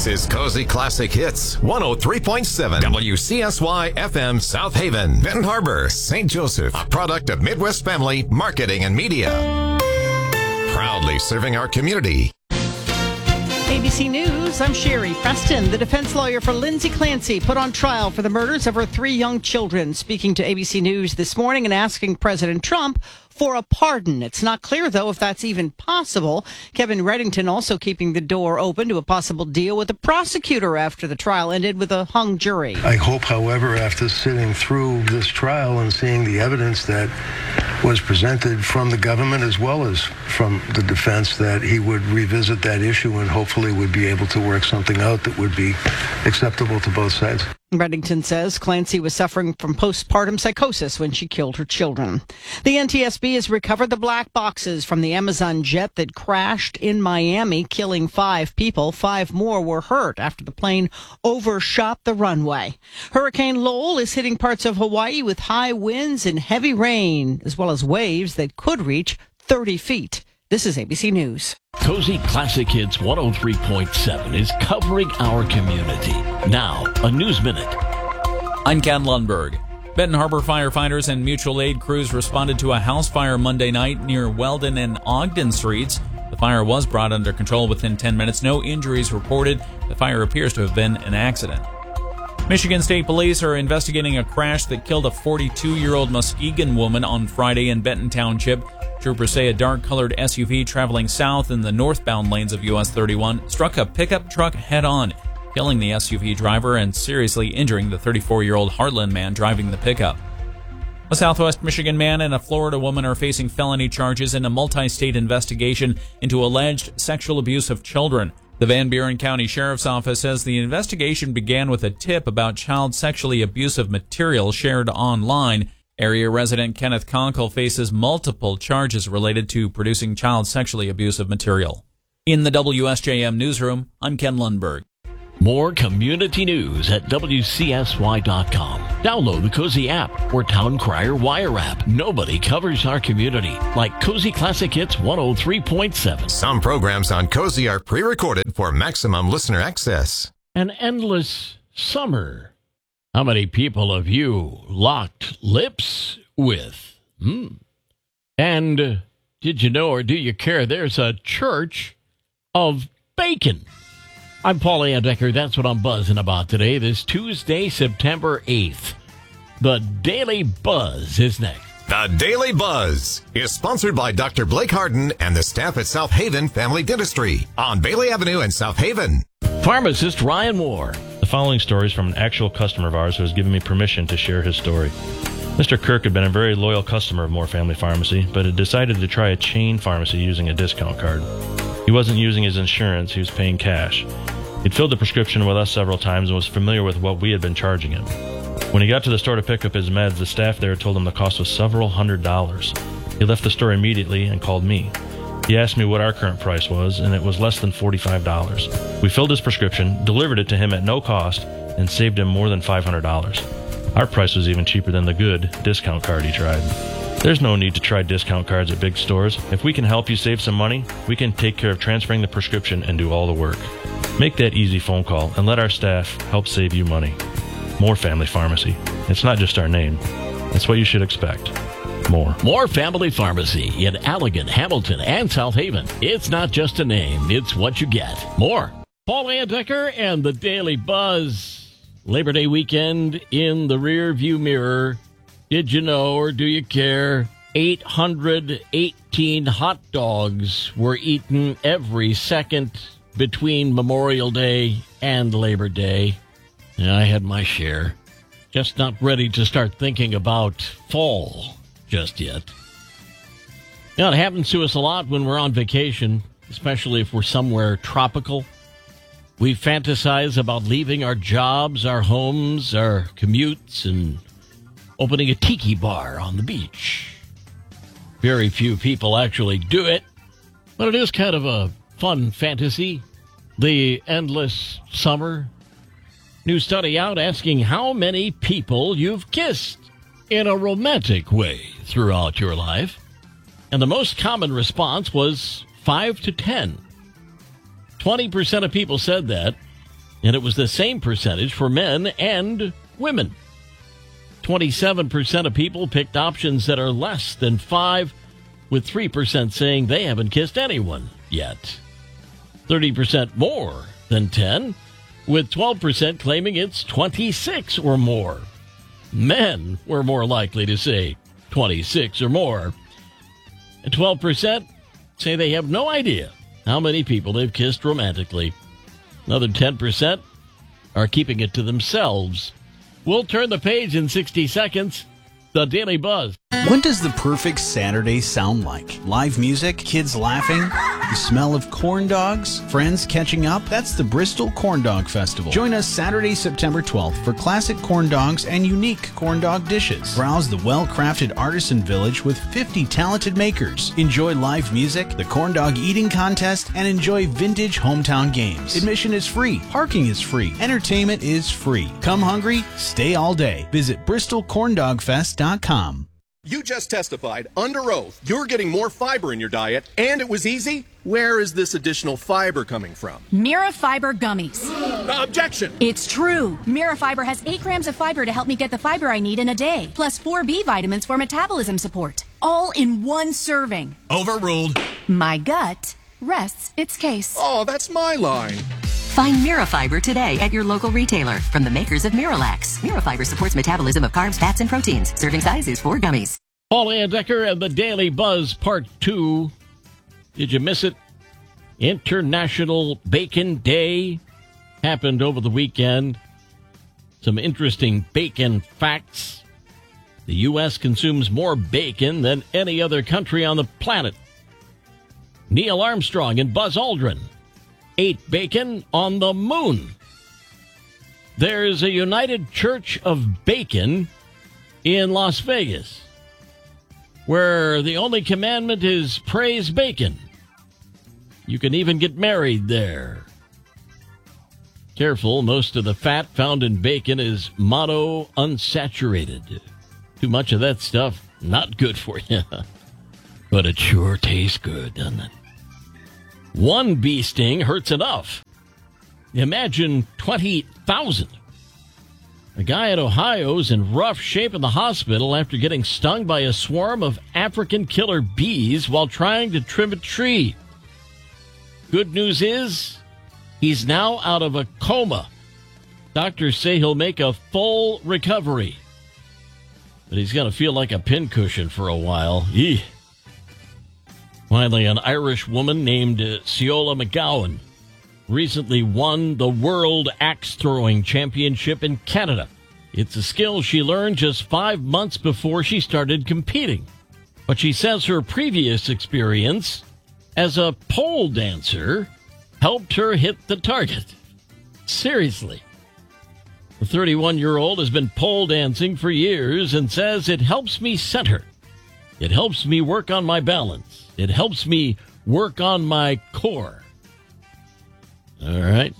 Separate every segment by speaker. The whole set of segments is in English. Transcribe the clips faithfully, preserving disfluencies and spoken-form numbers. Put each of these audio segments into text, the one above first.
Speaker 1: This is Cozy Classic Hits, one oh three point seven W C S Y F M South Haven, Benton Harbor, Saint Joseph, a product of Midwest Family Marketing and Media. Proudly serving our community.
Speaker 2: A B C News, I'm Sherry Preston. The defense lawyer for Lindsay Clancy put on trial for the murders of her three young children, speaking to A B C News this morning and asking President Trump for a pardon. It's not clear, though, if that's even possible. Kevin Reddington also keeping the door open to a possible deal with the prosecutor after the trial ended with a hung jury.
Speaker 3: I hope, however, after sitting through this trial and seeing the evidence that was presented from the government as well as from the defense, that he would revisit that issue and hopefully would be able to work something out that would be acceptable to both sides.
Speaker 2: Reddington says Clancy was suffering from postpartum psychosis when she killed her children. The N T S B has recovered the black boxes from the Amazon jet that crashed in Miami, killing five people. Five more were hurt after the plane overshot the runway. Hurricane Lowell is hitting parts of Hawaii with high winds and heavy rain, as well as waves that could reach thirty feet. This is A B C News.
Speaker 4: Cozy Classic Hits one oh three point seven is covering our community. Now, a News Minute.
Speaker 5: I'm Ken Lundberg. Benton Harbor firefighters and mutual aid crews responded to a house fire Monday night near Weldon and Ogden Streets. The fire was brought under control within ten minutes. No injuries reported. The fire appears to have been an accident. Michigan State Police are investigating a crash that killed a forty-two-year-old Muskegon woman on Friday in Benton Township. Troopers say a dark-colored S U V traveling south in the northbound lanes of U S thirty-one struck a pickup truck head-on, killing the S U V driver and seriously injuring the thirty-four-year-old Heartland man driving the pickup. A Southwest Michigan man and a Florida woman are facing felony charges in a multi-state investigation into alleged sexual abuse of children. The Van Buren County Sheriff's Office says the investigation began with a tip about child sexually abusive material shared online. Area resident Kenneth Conkle faces multiple charges related to producing child sexually abusive material. In the W S J M newsroom, I'm Ken Lundberg.
Speaker 4: More community news at W C S Y dot com. Download the Cozy app or Town Crier Wire app. Nobody covers our community like Cozy Classic Hits one oh three point seven.
Speaker 1: Some programs on Cozy are pre-recorded for maximum listener access.
Speaker 4: An endless summer. How many people have you locked lips with? Hmm. And uh, did you know or do you care there's a church of bacon? I'm Paul Andecker. That's what I'm buzzing about today, this Tuesday, September eighth. The Daily Buzz is next.
Speaker 1: The Daily Buzz is sponsored by Doctor Blake Harden and the staff at South Haven Family Dentistry on Bailey Avenue in South Haven.
Speaker 4: Pharmacist Ryan Moore.
Speaker 6: The following story is from an actual customer of ours who has given me permission to share his story. Mister Kirk had been a very loyal customer of Moore Family Pharmacy, but had decided to try a chain pharmacy using a discount card. He wasn't using his insurance, he was paying cash. He'd filled the prescription with us several times and was familiar with what we had been charging him. When he got to the store to pick up his meds, the staff there told him the cost was several hundred dollars. He left the store immediately and called me. He asked me what our current price was, and it was less than forty-five dollars. We filled his prescription, delivered it to him at no cost, and saved him more than five hundred dollars. Our price was even cheaper than the good discount card he tried. There's no need to try discount cards at big stores. If we can help you save some money, we can take care of transferring the prescription and do all the work. Make that easy phone call and let our staff help save you money. Moore Family Pharmacy. It's not just our name. It's what you should expect. More.
Speaker 4: Moore Family Pharmacy in Allegan, Hamilton, and South Haven. It's not just a name, it's what you get. More. Paul Andecker and the Daily Buzz. Labor Day weekend in the rear view mirror. Did you know or do you care? eight hundred eighteen hot dogs were eaten every second between Memorial Day and Labor Day. Yeah, I had my share. Just not ready to start thinking about fall just yet. You know, it happens to us a lot when we're on vacation, especially if we're somewhere tropical. We fantasize about leaving our jobs, our homes, our commutes, and opening a tiki bar on the beach. Very few people actually do it, but it is kind of a fun fantasy. The endless summer. New study out asking how many people you've kissed in a romantic way throughout your life. And the most common response was five to ten. twenty percent of people said that. And it was the same percentage for men and women. twenty-seven percent of people picked options that are less than five, with three percent saying they haven't kissed anyone yet. thirty percent more than ten, with twelve percent claiming it's twenty-six or more. Men were more likely to say twenty-six or more. And twelve percent say they have no idea how many people they've kissed romantically. Another ten percent are keeping it to themselves. We'll turn the page in sixty seconds. The Daily Buzz.
Speaker 7: What does the perfect Saturday sound like? Live music, kids laughing, the smell of corn dogs, friends catching up? That's the Bristol Corn Dog Festival. Join us Saturday, September twelfth for classic corn dogs and unique corn dog dishes. Browse the well-crafted artisan village with fifty talented makers. Enjoy live music, the corn dog eating contest, and enjoy vintage hometown games. Admission is free. Parking is free. Entertainment is free. Come hungry, stay all day. Visit bristol corn dog fest dot com.
Speaker 8: You just testified under oath you're getting more fiber in your diet, and it was easy? Where is this additional fiber coming from?
Speaker 9: Mirafiber gummies.
Speaker 8: Uh, objection!
Speaker 9: It's true. Mirafiber has eight grams of fiber to help me get the fiber I need in a day, plus four B vitamins for metabolism support. All in one serving.
Speaker 8: Overruled.
Speaker 9: My gut rests its case.
Speaker 8: Oh, that's my line.
Speaker 10: Find Mirafiber today at your local retailer from the makers of Miralax. Mirafiber supports metabolism of carbs, fats, and proteins. Serving size is four gummies.
Speaker 4: Paul Andecker and the Daily Buzz Part two. Did you miss it? International Bacon Day happened over the weekend. Some interesting bacon facts. The U S consumes more bacon than any other country on the planet. Neil Armstrong and Buzz Aldrin ate bacon on the moon. There's a United Church of Bacon in Las Vegas, where the only commandment is praise bacon. You can even get married there. Careful, most of the fat found in bacon is monounsaturated. Too much of that stuff, not good for you. But it sure tastes good, doesn't it? One bee sting hurts enough. Imagine twenty thousand. A guy in Ohio is in rough shape in the hospital after getting stung by a swarm of African killer bees while trying to trim a tree. Good news is, he's now out of a coma. Doctors say he'll make a full recovery. But he's going to feel like a pincushion for a while. Eeh. Finally, an Irish woman named uh, Ceola McGowan recently won the World Axe Throwing Championship in Canada. It's a skill she learned just five months before she started competing. But she says her previous experience as a pole dancer helped her hit the target. Seriously. The thirty-one-year-old has been pole dancing for years and says it helps me center. It helps me work on my balance. It helps me work on my core. All right.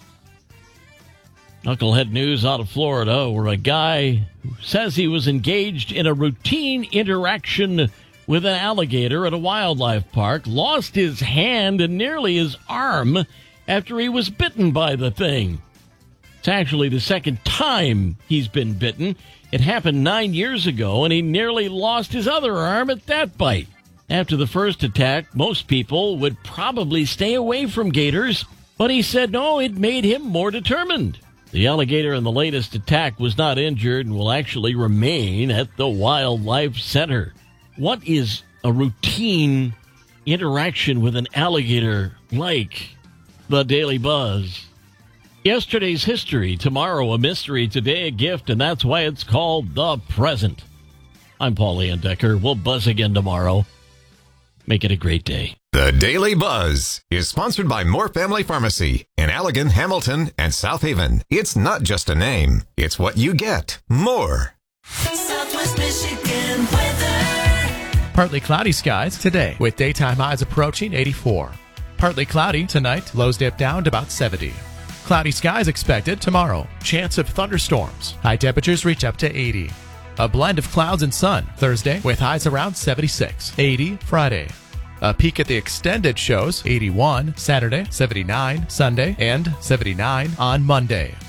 Speaker 4: Knucklehead news out of Florida, where a guy who says he was engaged in a routine interaction with an alligator at a wildlife park lost his hand and nearly his arm after he was bitten by the thing. It's actually the second time he's been bitten. It happened nine years ago, and he nearly lost his other arm at that bite. After the first attack, most people would probably stay away from gators, but he said no, it made him more determined. The alligator in the latest attack was not injured and will actually remain at the Wildlife Center. What is a routine interaction with an alligator like? The Daily Buzz. Yesterday's history, tomorrow a mystery, today a gift, and that's why it's called The Present. I'm Paul Andecker. We'll buzz again tomorrow. Make it a great day.
Speaker 1: The Daily Buzz is sponsored by Moore Family Pharmacy in Allegan, Hamilton, and South Haven. It's not just a name, it's what you get. More.
Speaker 11: Southwest Michigan weather.
Speaker 12: Partly cloudy skies today with daytime highs approaching eighty-four. Partly cloudy tonight, lows dip down to about seventy. Cloudy skies expected tomorrow. Chance of thunderstorms. High temperatures reach up to eighty. A blend of clouds and sun Thursday with highs around seventy-six. eighty Friday. A peek at the extended shows eighty-one Saturday, seventy-nine Sunday, and seventy-nine on Monday.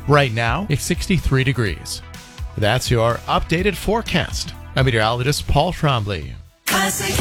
Speaker 12: Right now, it's sixty-three degrees. That's your updated forecast. I'm meteorologist Paul Trombley.
Speaker 11: Classic